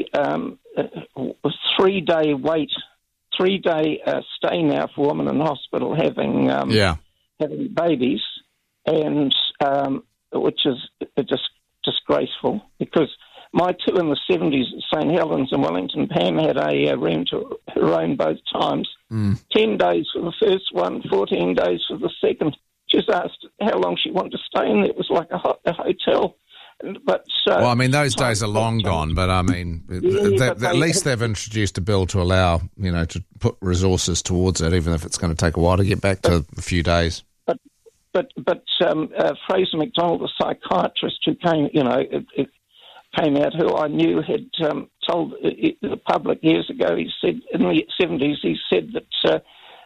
Speaker 13: 3-day wait, 3-day stay now for women in hospital having babies, and which is just disgraceful, because my two in the 70s at St Helens in Wellington, Pam had a room to her own both times. 10 days for the first one, 14 days for the second. She was asked how long she wanted to stay in there. It was like a hotel. But
Speaker 1: well, I mean, those days are long gone. But I mean, at least they've introduced a bill to allow to put resources towards it, even if it's going to take a while to get back to a few days.
Speaker 13: But Fraser McDonald, the psychiatrist who came, came out, who I knew, had told the public years ago. He said in the 70s, he said that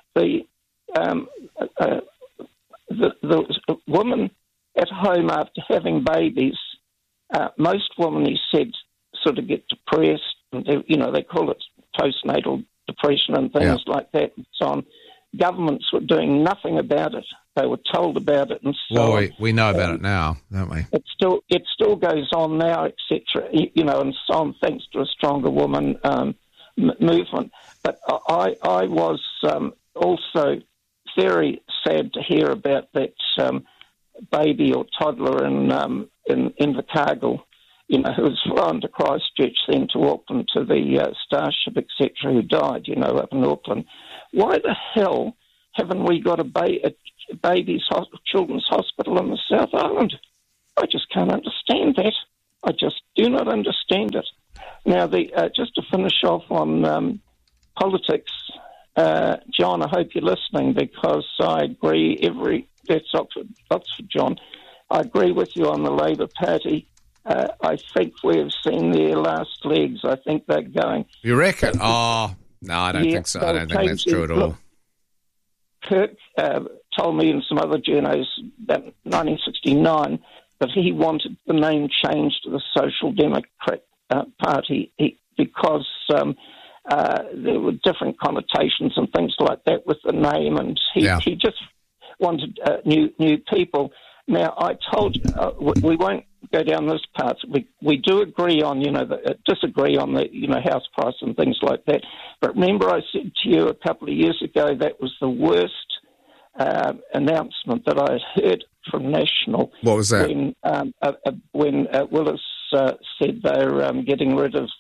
Speaker 13: the woman at home after having babies, most women, he said, sort of get depressed. And they call it postnatal depression and things like that and so on. Governments were doing nothing about it. They were told about it, and so
Speaker 1: we know about it now, don't we?
Speaker 13: It still goes on now, etc. And so on, thanks to a Stronger Woman movement. But I was also very sad to hear about that baby or toddler in Invercargill. who was flown to Christchurch, then to Auckland to the Starship, etc., who died, up in Auckland. Why the hell haven't we got a children's hospital in the South Island? I just can't understand that. I just do not understand it. Now, just to finish off on politics, John, I hope you're listening, because I agree that's Oxford, John. I agree with you on the Labour Party. I think we've seen their last legs. I think they're going.
Speaker 1: You reckon? Oh, no, I don't think so. I don't think that's true at all.
Speaker 13: Look, Kirk told me and some other journos that 1969 that he wanted the name changed to the Social Democrat Party because there were different connotations and things like that with the name, and he just wanted new people. Now, I told you, we won't go down this path. We do agree on, disagree on the house price and things like that. But remember I said to you a couple of years ago that was the worst announcement that I had heard from National.
Speaker 1: What was that?
Speaker 13: When Willis said they're getting rid of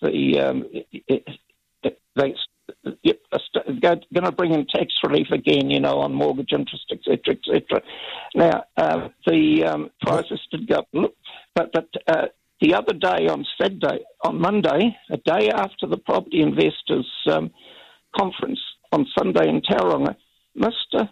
Speaker 13: they're going to bring in tax relief again, on mortgage interest, etc., etc. Now, the prices did go up. Look, but the other day on Monday, a day after the property investors conference on Sunday in Tauranga, Mr.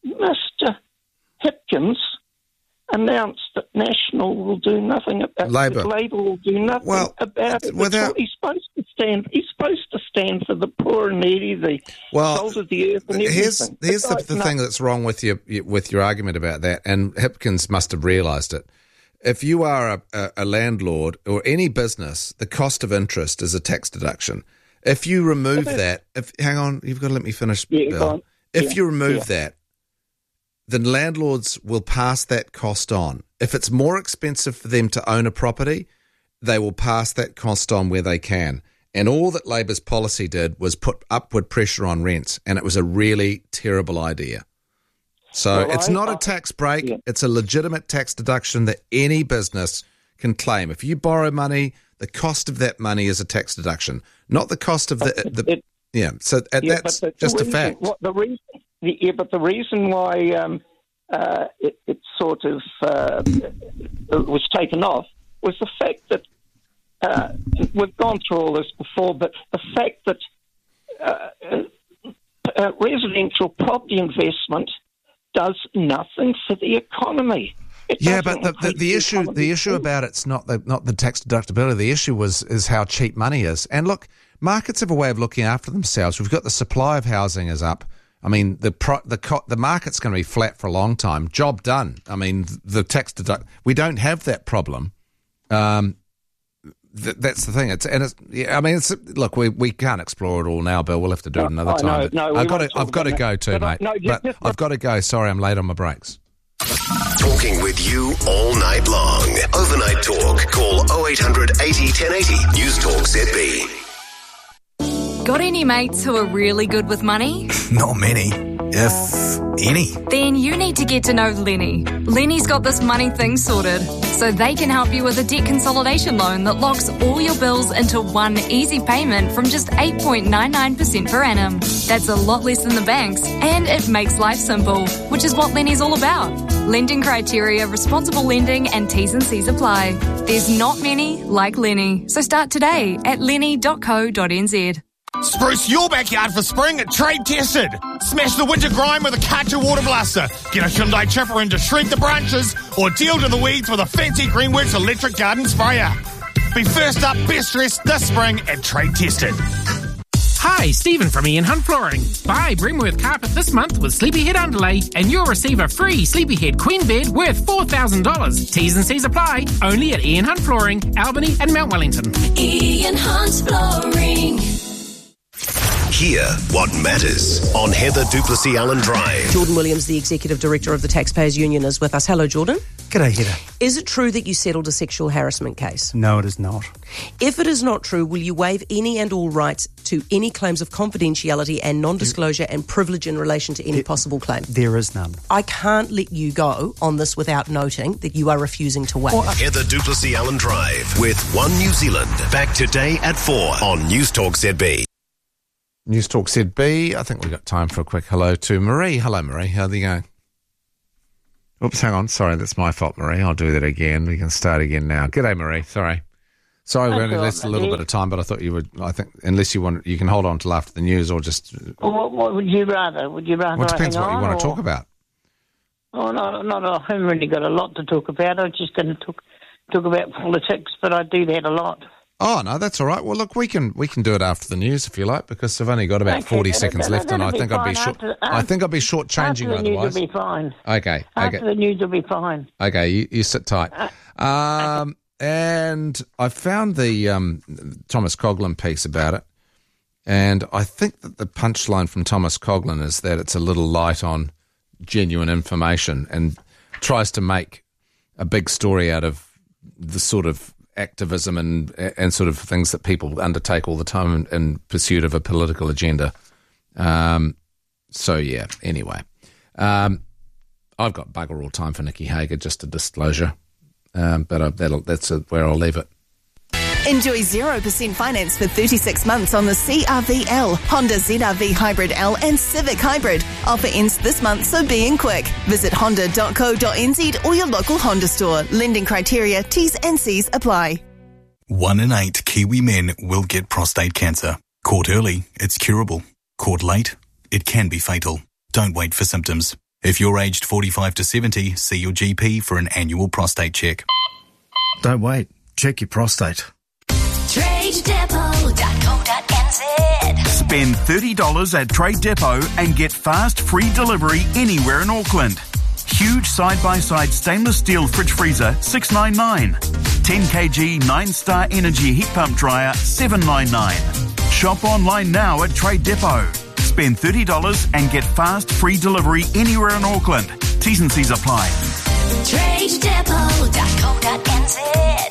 Speaker 13: Hipkins announced that National will do nothing about
Speaker 1: Labour.
Speaker 13: Labour will do nothing about it. He's supposed to stand. He's supposed to stand for the poor and needy, the salt of the earth, and everything.
Speaker 1: Here's the thing that's wrong with your argument about that, and Hipkins must have realised it. If you are a landlord or any business, the cost of interest is a tax deduction. If you remove that, hang on, you've got to let me finish, Bill. If you remove that, then landlords will pass that cost on. If it's more expensive for them to own a property, they will pass that cost on where they can. And all that Labour's policy did was put upward pressure on rents, and it was a really terrible idea. So it's not a tax break. It's a legitimate tax deduction that any business can claim. If you borrow money, the cost of that money is a tax deduction, not the cost of that's just a fact.
Speaker 13: But the reason why it sort of was taken off was the fact that we've gone through all this before, but the fact that residential property investment does nothing for the economy. But the issue about it's not the tax deductibility. The issue is how cheap money is. And look, markets have a way of looking after themselves. We've got the supply of housing is up. I mean, the market's going to be flat for a long time. Job done. I mean, the tax we don't have that problem. That's the thing. Look, we can't explore it all now, Bill. We'll have to do it another time. I've got to go too, mate. I've got to go. Sorry, I'm late on my breaks.
Speaker 2: Talking with you all night long. Overnight Talk. Call 0800 80 1080. News Talk ZB.
Speaker 14: Got any mates who are really good with money?
Speaker 15: Not many, if any.
Speaker 14: Then you need to get to know Lenny. Lenny's got this money thing sorted, so they can help you with a debt consolidation loan that locks all your bills into one easy payment from just 8.99% per annum. That's a lot less than the banks, and it makes life simple, which is what Lenny's all about. Lending criteria, responsible lending, and T's and C's apply. There's not many like Lenny, so start today at lenny.co.nz.
Speaker 16: Spruce your backyard for spring at Trade Tested. Smash the winter grime with a Karcher water blaster. Get a Hyundai chipper in to shred the branches, or deal to the weeds with a fancy Greenworks electric garden sprayer. Be first up, best dressed this spring at Trade Tested.
Speaker 17: Hi, Stephen from Ian Hunt Flooring. Buy Brimworth carpet this month with Sleepyhead underlay and you'll receive a free Sleepyhead queen bed worth $4,000. T's and C's apply. Only at Ian Hunt Flooring, Albany and Mount Wellington.
Speaker 18: Ian Hunt Flooring.
Speaker 2: Hear what matters on Heather Duplessis Allen Drive.
Speaker 3: Jordan Williams, the Executive Director of the Taxpayers Union, is with us. Hello, Jordan.
Speaker 19: G'day, Heather.
Speaker 3: Is it true that you settled a sexual harassment case?
Speaker 19: No, it is not.
Speaker 3: If it is not true, will you waive any and all rights to any claims of confidentiality and non-disclosure and privilege in relation to any possible claim.
Speaker 19: There is none.
Speaker 3: I can't let you go on this without noting that you are refusing to wait.
Speaker 2: Heather Duplessis Allen Drive with One New Zealand. Back today at 4 on News Talk ZB.
Speaker 1: News Talk ZB. I think we've got time for a quick hello to Marie. Hello, Marie. How are you going? Oops, hang on. Sorry, that's my fault, Marie. I'll do that again. We can start again now. G'day, Marie. Sorry, we only lost a little bit of time, but I thought you would. I think unless you want, you can hold on till after the news, or just.
Speaker 9: What would you rather? Would you rather?
Speaker 1: Well, it depends
Speaker 9: hang
Speaker 1: what you
Speaker 9: on,
Speaker 1: want to talk about.
Speaker 9: Oh no! I haven't really got a lot to talk about. I was just going to talk about politics, but I do that a lot.
Speaker 1: Oh no, that's all right. Well, look, we can do it after the news if you like, because I've only got about 40 seconds left, and I think I'd be shortchanging otherwise.
Speaker 9: After the news will be fine.
Speaker 1: Okay.
Speaker 9: After the news will be fine.
Speaker 1: Okay, you sit tight. And I found the Thomas Coughlan piece about it, and I think that the punchline from Thomas Coughlan is that it's a little light on genuine information and tries to make a big story out of the sort of activism and sort of things that people undertake all the time in pursuit of a political agenda. So, yeah, anyway. I've got bugger all time for Nikki Hager, just a disclosure. But that's where I'll leave it.
Speaker 20: Enjoy 0% finance for 36 months on the CRV-L, Honda ZRV Hybrid L and Civic Hybrid. Offer ends this month, so be in quick. Visit honda.co.nz or your local Honda store. Lending criteria, T's and C's apply.
Speaker 15: 1 in 8 Kiwi men will get prostate cancer. Caught early, it's curable. Caught late, it can be fatal. Don't wait for symptoms. If you're aged 45 to 70, see your GP for an annual prostate check.
Speaker 21: Don't wait. Check your prostate.
Speaker 18: TradeDepot.co.nz.
Speaker 22: Spend $30 at Trade Depot and get fast, free delivery anywhere in Auckland. Huge side-by-side stainless steel fridge freezer, $6.99. 10 kg 9-star energy heat pump dryer, $7.99. Shop online now at Trade Depot. Spend $30 and get fast, free delivery anywhere in Auckland. T's and C's apply.
Speaker 18: TradeDepot.co.nz.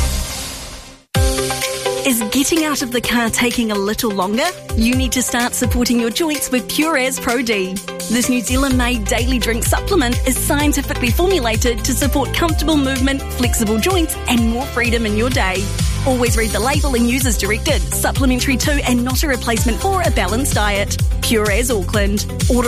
Speaker 8: Is getting out of the car taking a little longer? You need to start supporting your joints with Pureas Pro D. This New Zealand-made daily drink supplement is scientifically formulated to support comfortable movement, flexible joints, and more freedom in your day. Always read the label and use as directed. Supplementary to and not a replacement for a balanced diet. Pureas Auckland. Order